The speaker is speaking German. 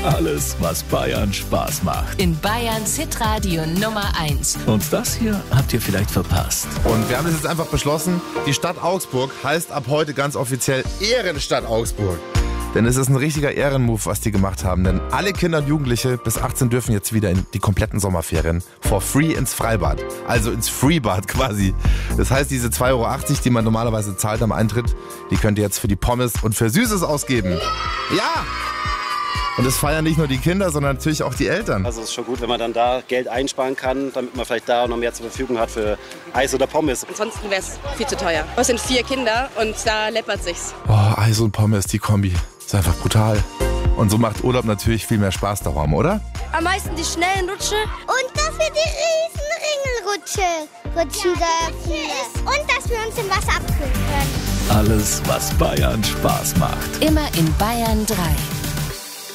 Alles, was Bayern Spaß macht. In Bayerns Hitradio Nummer 1. Und das hier habt ihr vielleicht verpasst. Und wir haben es jetzt einfach beschlossen, die Stadt Augsburg heißt ab heute ganz offiziell Ehrenstadt Augsburg. Denn es ist ein richtiger Ehrenmove, was die gemacht haben. Denn alle Kinder und Jugendliche bis 18 dürfen jetzt wieder in die kompletten Sommerferien for free ins Freibad. Also ins Freebad quasi. Das heißt, diese 2,80 €, die man normalerweise zahlt am Eintritt, die könnt ihr jetzt für die Pommes und für Süßes ausgeben. Ja! Und das feiern nicht nur die Kinder, sondern natürlich auch die Eltern. Also es ist schon gut, wenn man dann da Geld einsparen kann, damit man vielleicht da noch mehr zur Verfügung hat für Eis oder Pommes. Ansonsten wäre es viel zu teuer. Wir sind 4 Kinder und da läppert sich's. Oh, Eis und Pommes, die Kombi. Ist einfach brutal. Und so macht Urlaub natürlich viel mehr Spaß daheim, oder? Am meisten die schnellen Rutsche. Und dass wir die riesen Ringelrutsche rutschen dürfen. Und dass wir uns im Wasser abkühlen können. Alles, was Bayern Spaß macht. Immer in Bayern 3.